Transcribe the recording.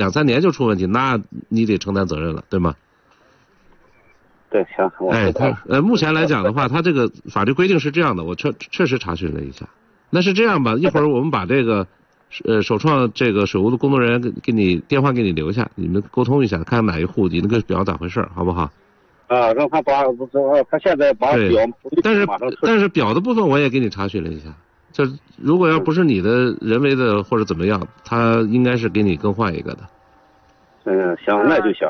2-3年就出问题，那你得承担责任了，对吗？ 对，行。 目前来讲的话，他这个法律规定是这样的，我确实查询了一下。那是这样吧，一会儿我们把这个首创这个水务的工作人员给你电话给你留下，你们沟通一下，看看哪一户你那个表咋回事，好不好？ 啊，让他把他现在把表， 但是表的部分我也给你查询了一下，就如果要不是你的人为的或者怎么样，他应该是给你更换一个的。 行，那就行。